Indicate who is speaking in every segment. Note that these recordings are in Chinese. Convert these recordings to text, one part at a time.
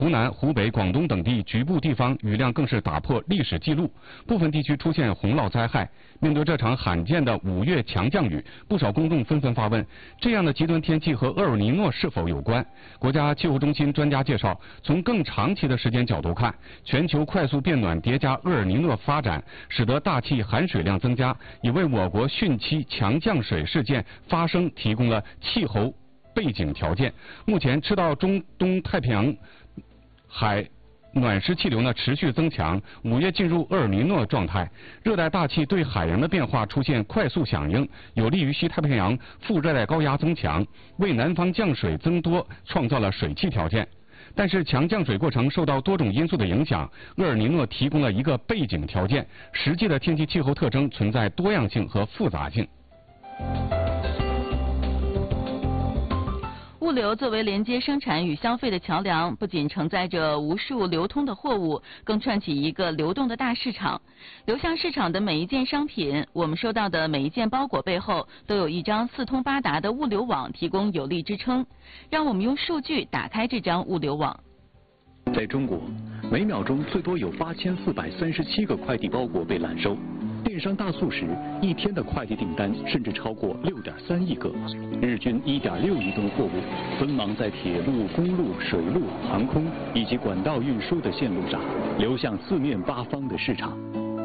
Speaker 1: 湖南、湖北、广东等地局部地方雨量更是打破历史记录，部分地区出现洪涝灾害。面对这场罕见的5月强降雨，不少公众纷纷发问：这样的极端天气和厄尔尼诺是否有关？国家气候中心专家介绍，从更长期的时间角度看，全球快速变暖叠加厄尔尼诺发展，使得大气含水量增加，也为我国汛期强降水事件发生提供了气候背景条件。目前，赤道中东太平洋海暖湿气流持续增强，5月进入厄尔尼诺状态，热带大气对海洋的变化出现快速响应，有利于西太平洋副热带高压增强，为南方降水增多创造了水汽条件。但是强降水过程受到多种因素的影响，厄尔尼诺提供了一个背景条件，实际的天气气候特征存在多样性和复杂性。
Speaker 2: 物流作为连接生产与消费的桥梁，不仅承载着无数流通的货物，更串起一个流动的大市场。流向市场的每一件商品，我们收到的每一件包裹背后，都有一张四通八达的物流网提供有力支撑。让我们用数据打开这张物流网。
Speaker 3: 在中国，每秒钟最多有8437个快递包裹被揽收。电商大促时，一天的快递订单甚至超过6.3亿个，日均1.6亿吨货物奔忙在铁路、公路、水路、航空以及管道运输的线路上，流向四面八方的市场。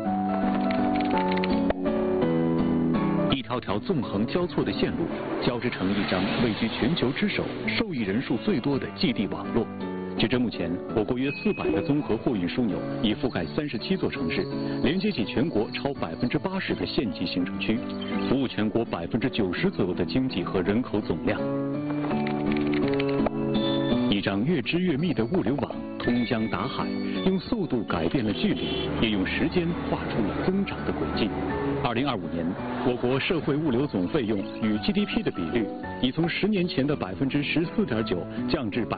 Speaker 3: 一条条纵横交错的线路，交织成一张位居全球之首、受益人数最多的寄递网络。截至目前，我国约400个综合货运枢纽已覆盖37座城市，连接起全国超80%的县级行政区，服务全国90%左右的经济和人口总量。一张越织越密的物流网，通江达海，用速度改变了距离，也用时间画出了增长的轨迹。2025年，我国社会物流总费用与 GDP 的比率已从10年前的14.9%降至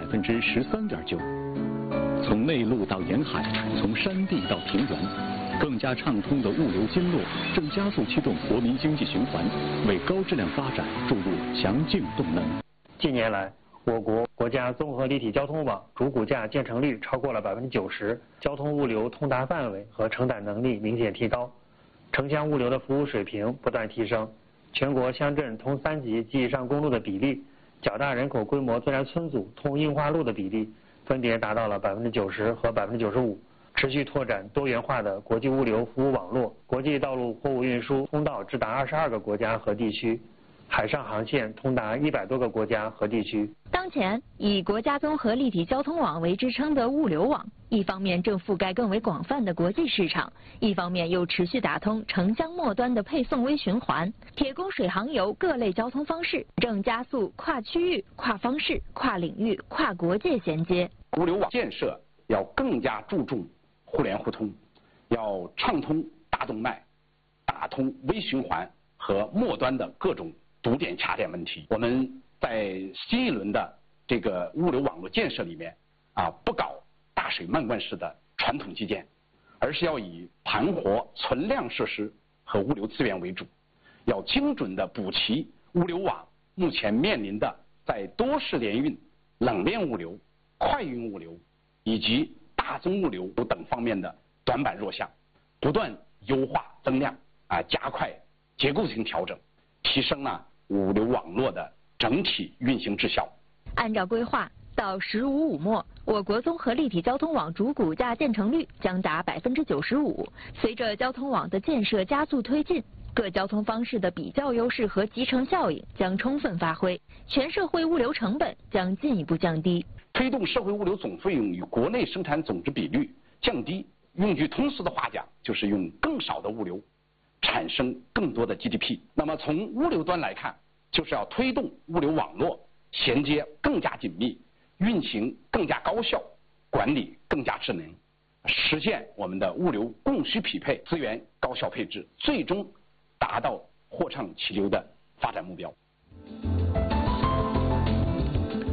Speaker 3: 13.9%。从内陆到沿海，从山地到平原，更加畅通的物流经络正加速驱动国民经济循环，为高质量发展注入强劲动能。
Speaker 4: 近年来，我国国家综合立体交通网主骨架建成率超过了90%，交通物流通达范围和承载能力明显提高。城乡物流的服务水平不断提升，全国乡镇通3级及以上公路的比例，较大人口规模自然村组通硬化路的比例，分别达到了90%和95%。持续拓展多元化的国际物流服务网络，国际道路货物运输通道直达22个国家和地区，海上航线通达100多个国家和地区。
Speaker 5: 当前，以国家综合立体交通网为支撑的物流网，一方面正覆盖更为广泛的国际市场，一方面又持续打通城乡末端的配送微循环，铁公水航油各类交通方式正加速跨区域、跨方式、跨领域、跨国界衔接。
Speaker 6: 物流网建设要更加注重互联互通，要畅通大动脉，打通微循环和末端的各种堵点卡点问题。我们在新一轮的这个物流网络建设里面不搞大水漫灌式的传统基建，而是要以盘活存量设施和物流资源为主，要精准的补齐物流网目前面临的在多式联运、冷链物流、快运物流以及大宗物流等方面的短板弱项，不断优化增量加快结构性调整，提升物流网络的整体运行质效。
Speaker 5: 按照规划，到15/5末，我国综合立体交通网主骨架建成率将达95%。随着交通网的建设加速推进，各交通方式的比较优势和集成效应将充分发挥，全社会物流成本将进一步降低。
Speaker 6: 推动社会物流总费用与国内生产总值比率降低，用句通俗的话讲，就是用更少的物流产生更多的 GDP。那么从物流端来看，就是要推动物流网络衔接更加紧密，运行更加高效，管理更加智能，实现我们的物流供需匹配、资源高效配置，最终达到货畅其流的发展目标。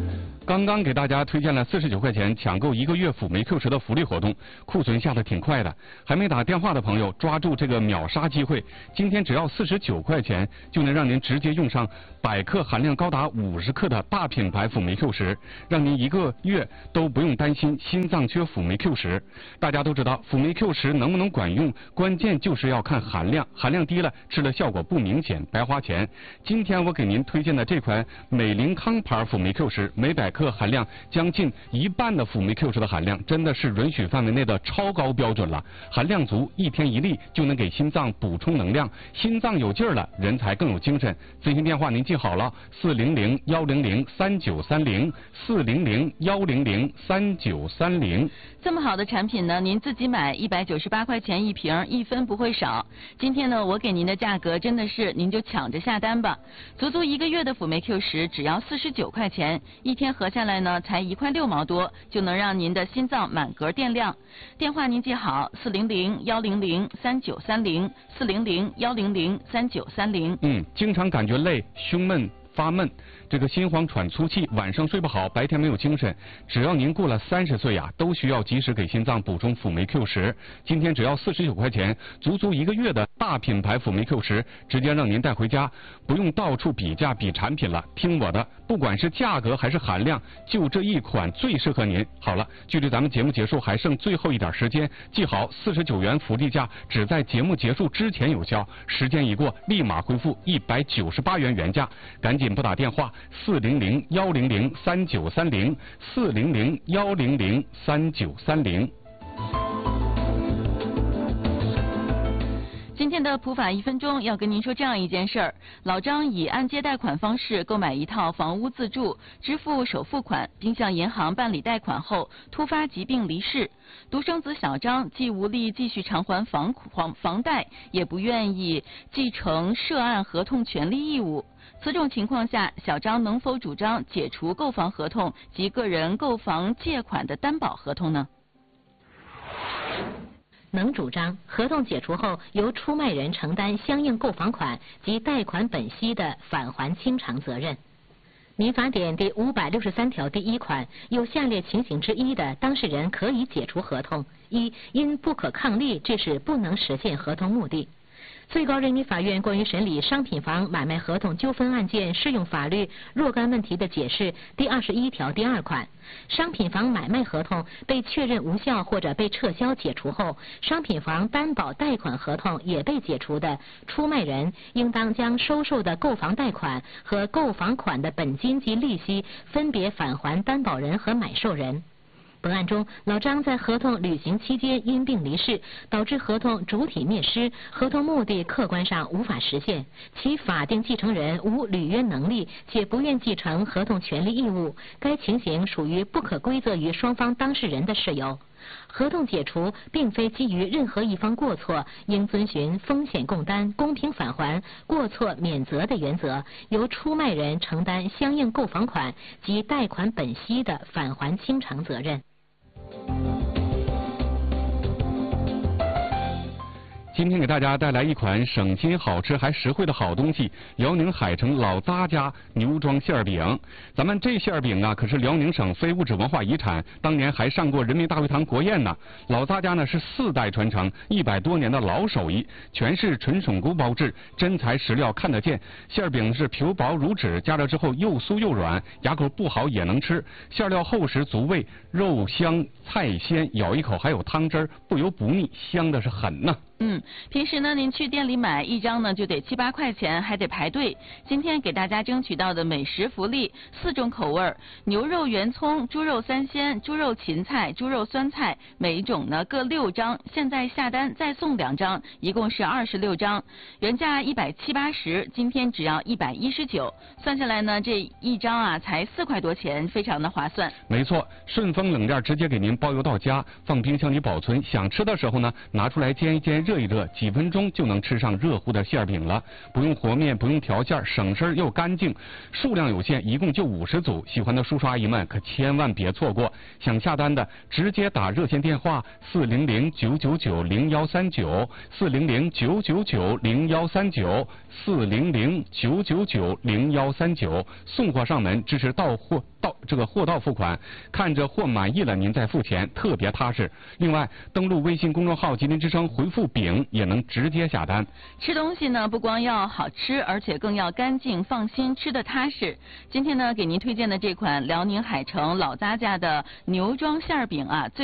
Speaker 1: 刚刚给大家推荐了49块钱抢购1个月辅酶 Q10的福利活动，库存下的挺快的，还没打电话的朋友抓住这个秒杀机会，今天只要49块钱就能让您直接用上100克含量高达50克的大品牌辅酶 Q10，让您1个月都不用担心心脏缺辅酶 Q10。大家都知道辅酶 Q10能不能管用，关键就是要看含量，含量低了吃的效果不明显，白花钱。今天我给您推荐的这款美林康牌辅酶 Q10，每100克含量将近1半的辅酶 Q10的含量，真的是允许范围内的超高标准了。含量足，1天1粒就能给心脏补充能量，心脏有劲儿了，人才更有精神。咨询电话您记好了，400-100-3930，400-100-3930。
Speaker 2: 这么好的产品呢，您自己买198块钱1瓶，1分不会少。今天呢，我给您的价格真的是您就抢着下单吧。足1个月的辅酶 Q10只要49块钱，1天合下来呢才1块6毛多，就能让您的心脏满格电量。电话您记好，400-100-3930，400-100-3930。
Speaker 1: 经常感觉累、胸闷、发闷，这个心慌喘粗气，晚上睡不好，白天没有精神，只要您过了30岁呀，都需要及时给心脏补充辅酶 Q10。今天只要49块钱，足1个月的大品牌辅酶 Q10，直接让您带回家，不用到处比价比产品了。听我的，不管是价格还是含量，就这一款最适合您。好了，距离咱们节目结束还剩最后一点时间，记好49元福利价只在节目结束之前有效，时间一过立马恢复198元原价，赶紧拨打电话400-100-3930，400-100-3930。
Speaker 2: 今天的普法1分钟要跟您说这样一件事儿：老张以按揭贷款方式购买一套房屋自住，支付首付款，并向银行办理贷款后，突发疾病离世。独生子小张既无力继续偿还房贷，也不愿意继承涉案合同权利义务。此种情况下，小张能否主张解除购房合同及个人购房借款的担保合同呢？
Speaker 7: 能主张合同解除后由出卖人承担相应购房款及贷款本息的返还清偿责任。民法典第563条第1款，有下列情形之一的，当事人可以解除合同：一、因不可抗力致使不能实现合同目的。最高人民法院关于审理商品房买卖合同纠纷案件适用法律若干问题的解释第21条第2款，商品房买卖合同被确认无效或者被撤销解除后，商品房担保贷款合同也被解除的，出卖人应当将收受的购房贷款和购房款的本金及利息分别返还担保人和买受人。本案中，老张在合同履行期间因病离世，导致合同主体灭失，合同目的客观上无法实现，其法定继承人无履约能力且不愿继承合同权利义务，该情形属于不可归责于双方当事人的事由。合同解除并非基于任何一方过错，应遵循风险共担、公平返还、过错免责的原则，由出卖人承担相应购房款及贷款本息的返还清偿责任。
Speaker 1: 今天给大家带来一款省心、好吃还实惠的好东西——辽宁海城老扎家牛庄馅饼。咱们这馅饼啊，可是辽宁省非物质文化遗产，当年还上过人民大会堂国宴呢。老扎家呢是4代传承，100多年的老手艺，全是纯手工包制，真材实料看得见。馅饼是皮薄如纸，加热之后又酥又软，牙口不好也能吃。馅料厚实足味，肉香菜鲜，咬一口还有汤汁儿，不油不腻，香的是很呐。
Speaker 2: 平时呢，您去店里买一张呢就得7、8块钱，还得排队。今天给大家争取到的美食福利，4种口味：牛肉圆葱、猪肉三鲜、猪肉芹菜、猪肉酸菜，每一种呢各6张。现在下单再送2张，一共是26张。原价170-180，今天只要119，算下来呢这一张啊才4块多钱，非常的划算。
Speaker 1: 没错，顺丰冷链直接给您包邮到家，放冰箱里保存，想吃的时候呢拿出来煎一煎，热一热，几分钟就能吃上热乎的馅饼了。不用和面，不用调馅，省事又干净。数量有限，一共就50组，喜欢的叔叔阿姨们可千万别错过。想下单的直接打热线电话400-999-0139，400-999-0139，400-999-0139，送货上门，支持到货到付款，看着货满意了您再付钱，特别踏实。另外，登录微信公众号吉林之声，回复饼也能直接下单。
Speaker 2: 吃东西呢，不光要好吃，而且更要干净放心，吃得踏实。今天呢，给您推荐的这款辽宁海城老扎家的牛庄馅饼啊，